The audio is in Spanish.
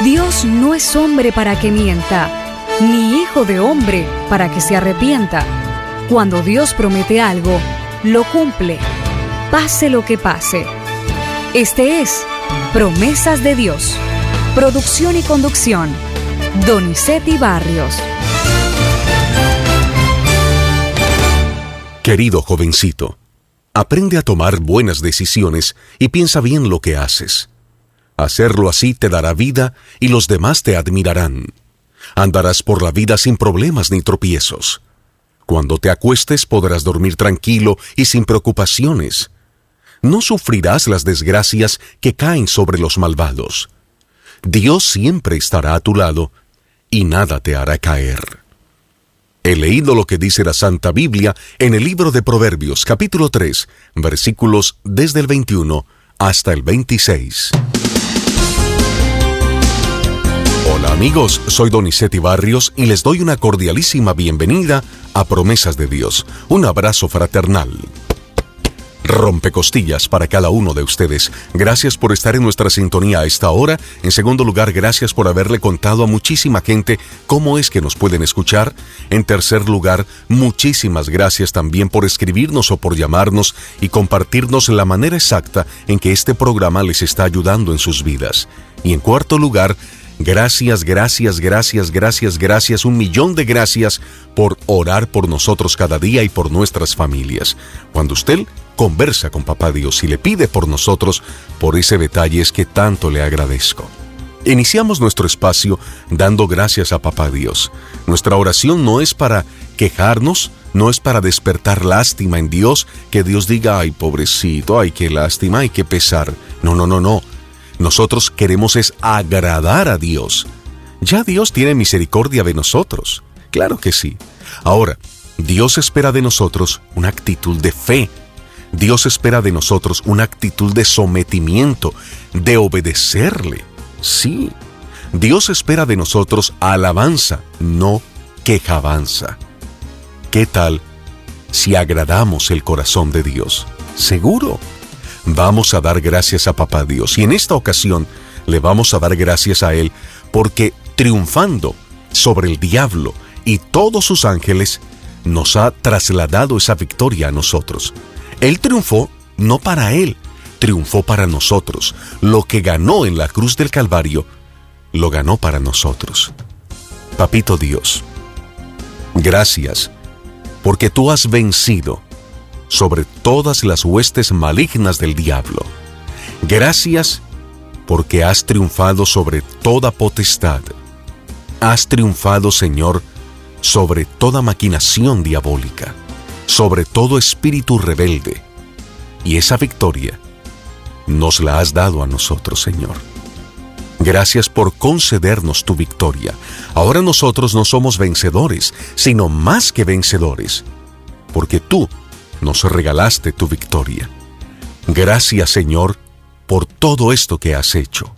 Dios no es hombre para que mienta, ni hijo de hombre para que se arrepienta. Cuando Dios promete algo, lo cumple, pase lo que pase. Este es Promesas de Dios. Producción y conducción, Donizetti Barrios. Querido jovencito, aprende a tomar buenas decisiones y piensa bien lo que haces. Hacerlo así te dará vida y los demás te admirarán. Andarás por la vida sin problemas ni tropiezos. Cuando te acuestes podrás dormir tranquilo y sin preocupaciones. No sufrirás las desgracias que caen sobre los malvados. Dios siempre estará a tu lado y nada te hará caer. He leído lo que dice la Santa Biblia en el libro de Proverbios, capítulo 3, versículos desde el 21 hasta el 26. Hola amigos, soy Donizetti Barrios y les doy una cordialísima bienvenida a Promesas de Dios. Un abrazo fraternal. Rompecostillas para cada uno de ustedes. Gracias por estar en nuestra sintonía a esta hora. En segundo lugar, gracias por haberle contado a muchísima gente cómo es que nos pueden escuchar. En tercer lugar, muchísimas gracias también por escribirnos o por llamarnos y compartirnos la manera exacta en que este programa les está ayudando en sus vidas. Y en cuarto lugar, gracias, un millón de gracias por orar por nosotros cada día y por nuestras familias. Cuando usted conversa con Papá Dios y le pide por nosotros, por ese detalle es que tanto le agradezco. Iniciamos nuestro espacio dando gracias a Papá Dios. Nuestra oración no es para quejarnos, no es para despertar lástima en Dios, que Dios diga, ay pobrecito, ay qué lástima, ay qué pesar. No. Nosotros queremos es agradar a Dios. Ya Dios tiene misericordia de nosotros. Claro que sí. Ahora, Dios espera de nosotros una actitud de fe. Dios espera de nosotros una actitud de sometimiento, de obedecerle. Sí. Dios espera de nosotros alabanza, no quejabanza. ¿Qué tal si agradamos el corazón de Dios? Seguro. Vamos a dar gracias a Papá Dios y en esta ocasión le vamos a dar gracias a Él porque triunfando sobre el diablo y todos sus ángeles nos ha trasladado esa victoria a nosotros. Él triunfó no para Él, triunfó para nosotros. Lo que ganó en la cruz del Calvario, lo ganó para nosotros. Papito Dios, gracias porque tú has vencido sobre todas las huestes malignas del diablo. Gracias porque has triunfado sobre toda potestad. Has triunfado, Señor, sobre toda maquinación diabólica, sobre todo espíritu rebelde. Y esa victoria nos la has dado a nosotros, Señor. Gracias por concedernos tu victoria. Ahora nosotros no somos vencedores, sino más que vencedores, porque tú nos regalaste tu victoria. Gracias, Señor, por todo esto que has hecho.